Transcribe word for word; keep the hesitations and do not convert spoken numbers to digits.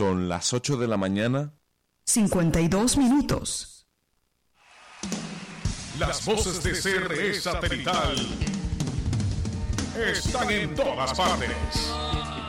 Son las ocho de la mañana. cincuenta y dos minutos. Las voces de C R E Satelital están en todas partes.